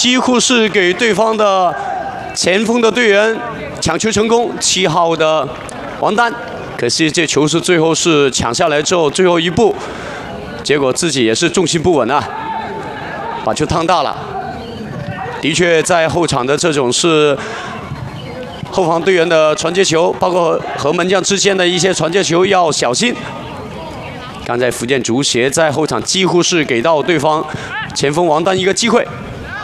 几乎是给对方的前锋的队员抢球成功。7号的王丹，可惜这球是最后是抢下来之后最后一步，结果自己也是重心不稳啊，把球趟大了。的确，在后场的这种是后防队员的传接球，包括和门将之间的一些传接球要小心。刚才福建足协在后场几乎是给到对方前锋王丹一个机会。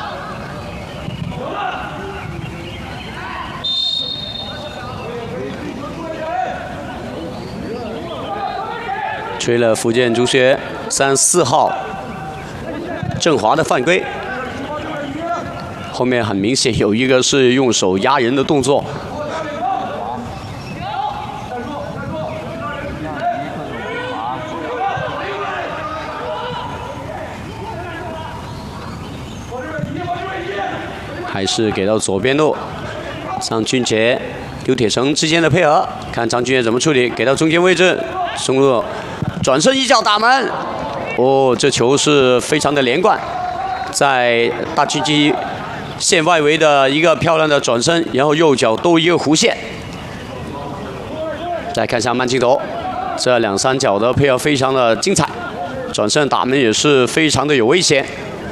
吹了福建足协34号郑华的犯规，后面很明显有一个是用手压人的动作。还是给到左边路，张俊杰、刘铁成之间的配合，看张俊杰怎么处理，给到中间位置，松路转身一脚打门，哦，这球是非常的连贯，在大区区线外围的一个漂亮的转身，然后右脚兜一个弧线。再看一下慢镜头，这2、3脚的配合非常的精彩，转身打门也是非常的有危险。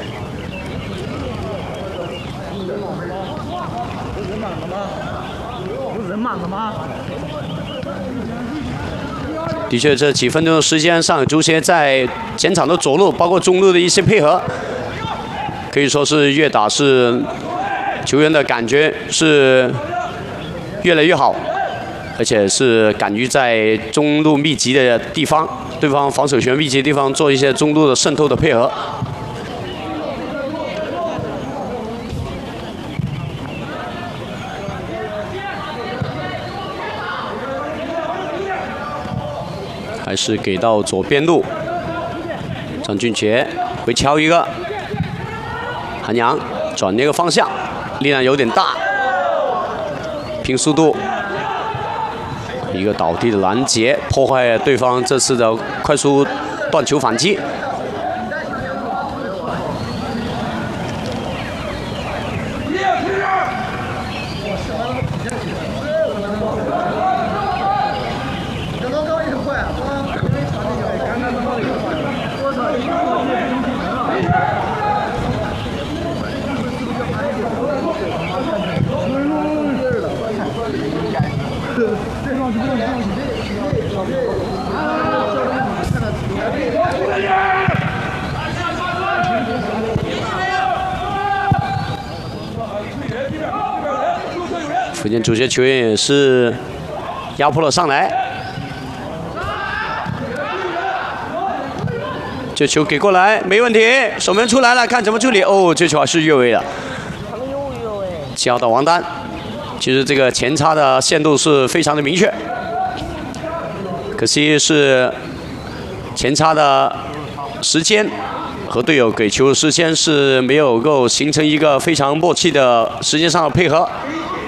的确，这几分钟的时间，上海足协在前场的左路，包括中路的一些配合，可以说是越打是球员的感觉是越来越好，而且是敢于在中路密集的地方，对方防守权密集的地方做一些中路的渗透的配合。还是给到左边路，张俊杰回敲一个，韩阳转那个方向，力量有点大，拼速度，一个倒地的拦截，破坏对方这次的快速断球反击。福建足协球员也是压迫了上来，这球给过来没问题，守门出来了，看怎么处理。哦，这球还是越位的。7号的王丹，其实这个前插的限度是非常的明确，可惜是前插的时间和队友给球的时间是没有够形成一个非常默契的时间上的配合。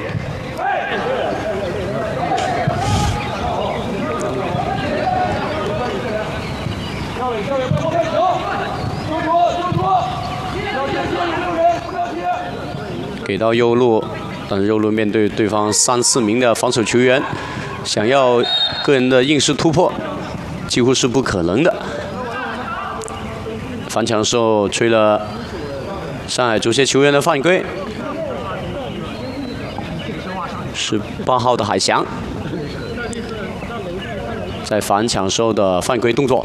给到右路，但是右路面对对方3、4名的防守球员，想要个人的硬式突破，几乎是不可能的。反抢的时候吹了上海足协球员的犯规，是8号的海翔在反抢时候的犯规动作。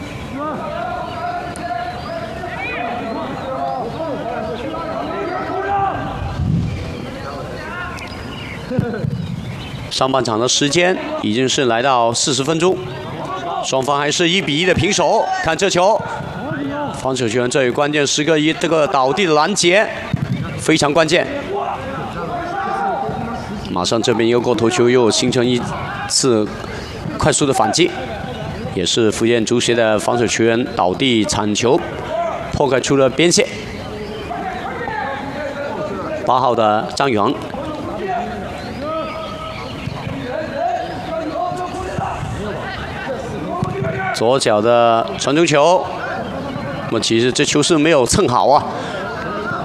上半场的时间已经是来到40分钟，双方还是1比1的平手。看这球，防守球员这一关键时刻这个倒地的拦截非常关键。马上这边一个过头球又形成一次快速的反击，也是福建足协的防守球员倒地铲球，破开出了边线。8号的张宇航。左脚的传中球，那么其实这球是没有蹭好啊，